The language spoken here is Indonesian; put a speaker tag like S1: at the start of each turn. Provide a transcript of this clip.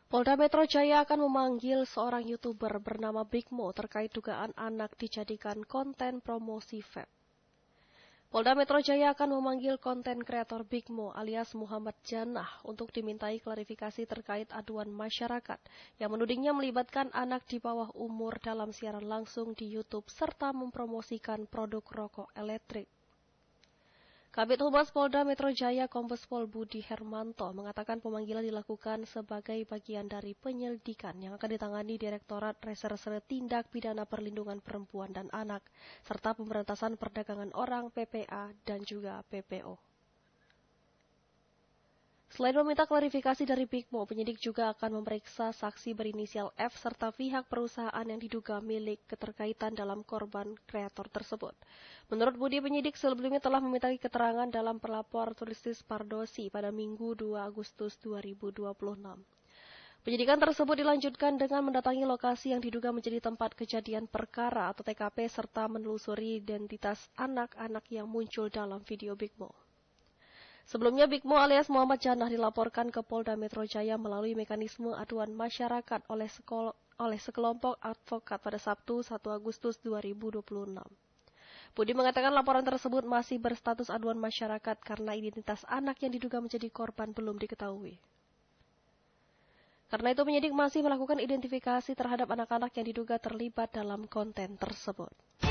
S1: Polda Metro Jaya akan memanggil seorang YouTuber bernama Big Mo terkait dugaan anak dijadikan konten promosi vape. Polda Metro Jaya akan memanggil konten kreator Big Mo alias Muhammad Janah untuk dimintai klarifikasi terkait aduan masyarakat yang menudingnya melibatkan anak di bawah umur dalam siaran langsung di YouTube serta mempromosikan produk rokok elektrik. Kabid Humas Polda Metro Jaya Kombes Pol Budi Hermanto mengatakan pemanggilan dilakukan sebagai bagian dari penyelidikan yang akan ditangani Direktorat Reserse Tindak Pidana Perlindungan Perempuan dan Anak, serta Pemberantasan Perdagangan Orang PPA dan juga PPO. Selain meminta klarifikasi dari Big Mo, penyidik juga akan memeriksa saksi berinisial F serta pihak perusahaan yang diduga milik keterkaitan dalam korban kreator tersebut. Menurut Budi, penyidik sebelumnya telah meminta keterangan dalam pelapor Tulistis Pardosi pada Minggu 2 Agustus 2026. Penyidikan tersebut dilanjutkan dengan mendatangi lokasi yang diduga menjadi tempat kejadian perkara atau TKP serta menelusuri identitas anak-anak yang muncul dalam video Big Mo. Sebelumnya, Big Mo alias Muhammad Janah dilaporkan ke Polda Metro Jaya melalui mekanisme aduan masyarakat oleh sekelompok advokat pada Sabtu 1 Agustus 2026. Budi mengatakan laporan tersebut masih berstatus aduan masyarakat karena identitas anak yang diduga menjadi korban belum diketahui. Karena itu penyidik masih melakukan identifikasi terhadap anak-anak yang diduga terlibat dalam konten tersebut.